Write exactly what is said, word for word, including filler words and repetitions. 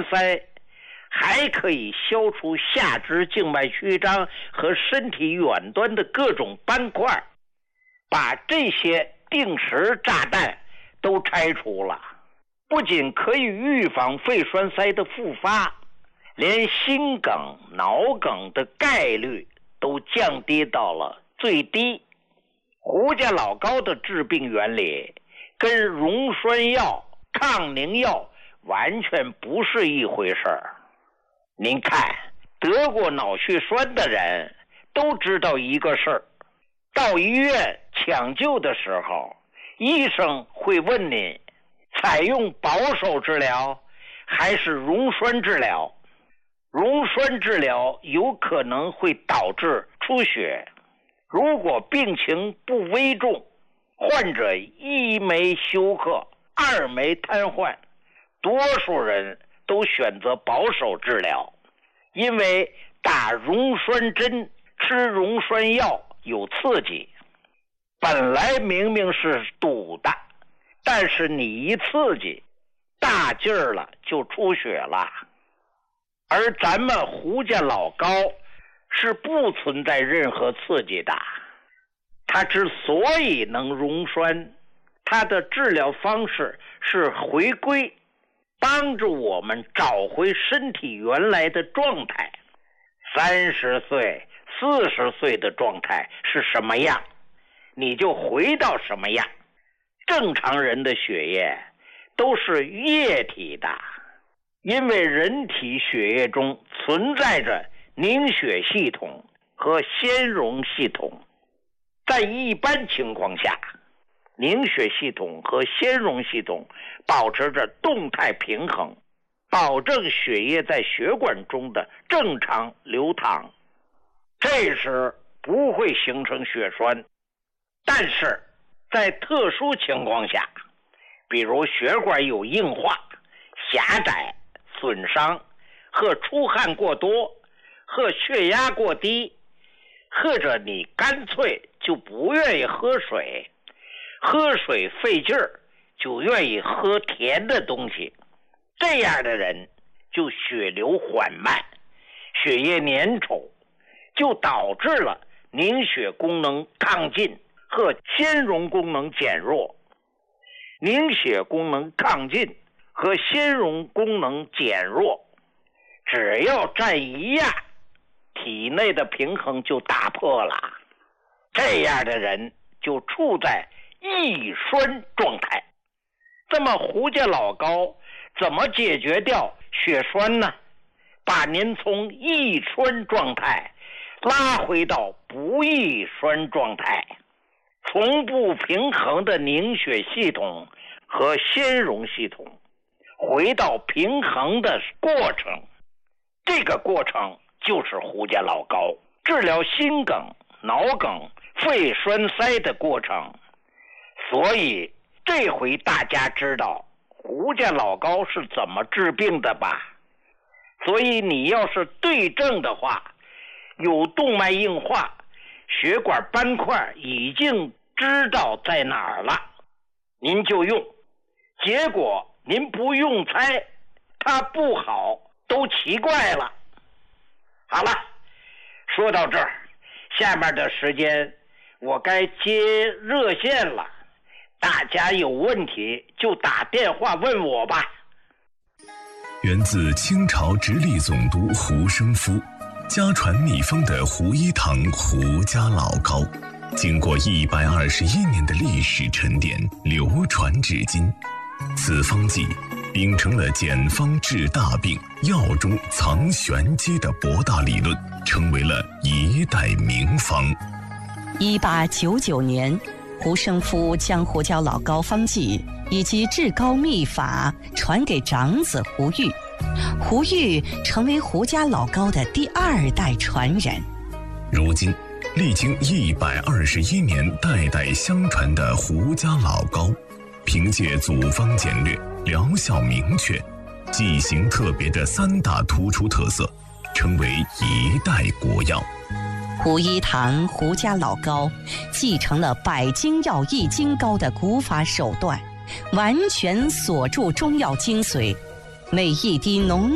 塞，还可以消除下肢静脉曲张和身体远端的各种斑块，把这些定时炸弹都拆除了，不仅可以预防肺栓塞的复发，连心梗、脑梗的概率都降低到了最低。胡家老高的治病原理跟溶栓药、抗凝药完全不是一回事儿。您看，得过脑血栓的人都知道一个事儿，到医院抢救的时候，医生会问您采用保守治疗还是溶栓治疗。溶栓治疗有可能会导致出血，如果病情不危重，患者一没休克，二没瘫痪，多数人都选择保守治疗，因为打溶栓针、吃溶栓药有刺激，本来明明是堵的，但是你一刺激，大劲儿了就出血了。而咱们胡家老高是不存在任何刺激的，它之所以能溶栓，它的治疗方式是回归，帮助我们找回身体原来的状态。三十岁、四十岁的状态是什么样，你就回到什么样。正常人的血液都是液体的，因为人体血液中存在着凝血系统和纤溶系统。在一般情况下，凝血系统和纤溶系统保持着动态平衡，保证血液在血管中的正常流淌，这时不会形成血栓。但是在特殊情况下，比如血管有硬化、狭窄、损伤，或出汗过多，或血压过低，或者你干脆就不愿意喝水，喝水费劲儿，就愿意喝甜的东西，这样的人就血流缓慢，血液粘稠，就导致了凝血功能亢进和纤溶功能减弱。凝血功能亢进和纤溶功能减弱，只要占一样，体内的平衡就打破了，这样的人就处在易栓状态。这么胡家老高怎么解决掉血栓呢？把您从易栓状态拉回到不易栓状态，从不平衡的凝血系统和纤溶系统回到平衡的过程，这个过程就是胡家老高治疗心梗、脑梗、肺栓塞的过程。所以这回大家知道胡家老高是怎么治病的吧？所以你要是对症的话，有动脉硬化，血管斑块已经知道在哪儿了，您就用。结果您不用猜，它不好，都奇怪了。好了，说到这儿，下面的时间我该接热线了，大家有问题就打电话问我吧。 源自清朝直隶总督胡生夫，家传秘方的胡一堂胡家老高，经过一百二十一年的历史沉淀，流传至今。此方剂秉承了简方治大病、药中藏玄机的博大理论，成为了一代名方。 一八九九年，胡生夫将胡椒老高方剂以及治高秘法传给长子胡玉，胡玉成为胡家老高的第二代传人。 如今，历经一百二十一年代代相传的胡家老高，凭借组方简略、疗效明确、剂型特别的三大突出特色，成为一代国药。 胡一堂胡家老高继承了百精药易筋膏的古法手段，完全锁住中药精髓，每一滴浓